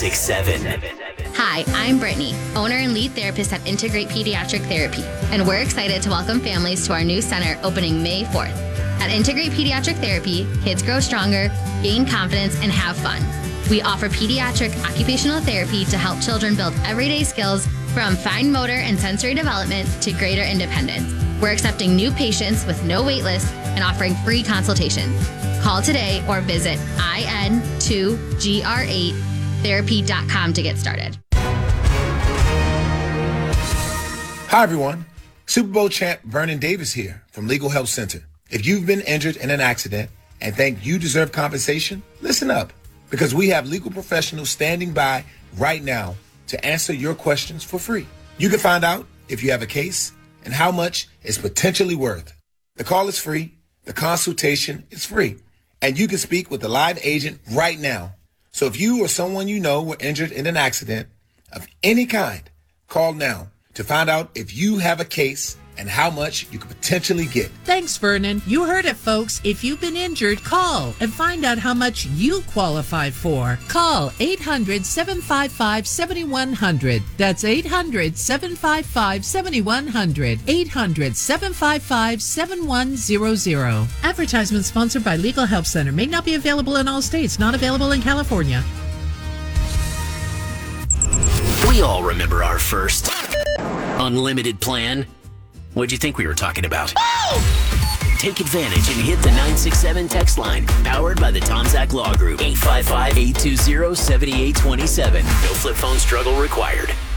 967. Hi, I'm Brittany, owner and lead therapist at Integrate Pediatric Therapy, and we're excited to welcome families to our new center opening May 4th. At Integrate Pediatric Therapy, kids grow stronger, gain confidence, and have fun. We offer pediatric occupational therapy to help children build everyday skills from fine motor and sensory development to greater independence. We're accepting new patients with no wait list and offering free consultations. Call today or visit in2gr8therapy.com to get started. Hi, everyone. Super Bowl champ Vernon Davis here from Legal Help Center. If you've been injured in an accident and think you deserve compensation, listen up, because we have legal professionals standing by right now to answer your questions for free. You can find out if you have a case and how much it's potentially worth. The call is free. The consultation is free. And you can speak with a live agent right now. So if you or someone you know were injured in an accident of any kind, call now to find out if you have a case and how much you could potentially get. Thanks, Vernon. You heard it, folks. If you've been injured, call and find out how much you qualify for. Call 800-755-7100. That's 800-755-7100. 800-755-7100. Advertisement sponsored by Legal Help Center. May not be available in all states. Not available in California. We all remember our first unlimited plan. What'd you think we were talking about? Oh! Take advantage and hit the 967 text line. Powered by the Tom Zach Law Group. 855-820-7827. No flip phone struggle required.